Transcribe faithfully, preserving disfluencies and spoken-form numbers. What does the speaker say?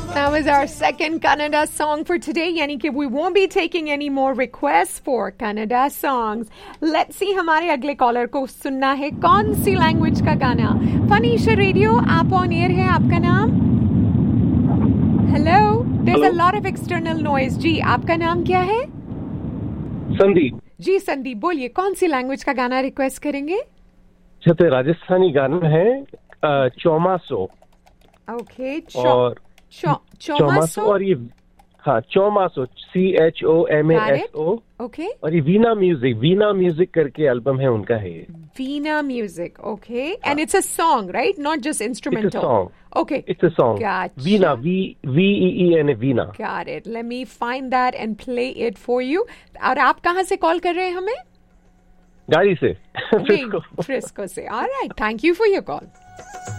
That was our second Kannada song for today. यानी कि we won't be taking any more requests for Kannada songs. Let's see हमारे अगले collar को सुनना है कौन सी लैंग्वेज का गाना. फनीशा रेडियो, आप ऑन एयर है. आपका नाम? Hello. There's a lot of external noise. जी, आपका नाम क्या है? संदीप. जी संदीप, बोलिए कौन सी लैंग्वेज का गाना रिक्वेस्ट करेंगे? तो राजस्थानी गाना है चौमासो. ओके. और चौमासो और ये हाँ चौमासो C H O M A S O. Okay. और ये वीना म्यूजिक वीना म्यूजिक करके एल्बम है उनका है. Veena music. Okay. And it's a song, right? Not just instrumental. Song. Okay. It's a song. Gotcha. Veena, V V E E N A, Veena. Got it. Let me find that and play it for you. और आप कहाँ से call कर रहे हैं हमें? गाड़ी से. Frisco. Frisco से. All right. Thank you for your call.